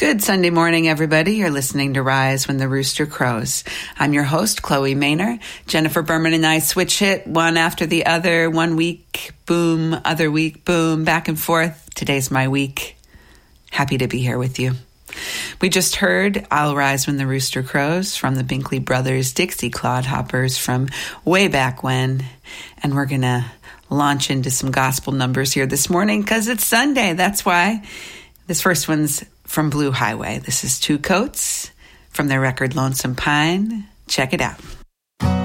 Good Sunday morning, everybody. You're listening to Rise When the Rooster Crows. I'm your host, Chloe Maynor. Jennifer Berman and I switch hit one after the other. 1 week, boom, other week, boom, back and forth. Today's my week. Happy to be here with you. We just heard I'll Rise When the Rooster Crows from the Binkley Brothers Dixie Clodhoppers from way back when. And we're going to launch into some gospel numbers here this morning because it's Sunday. That's why. This first one's from Blue Highway. This is Two Coats from their record Lonesome Pine. Check it out.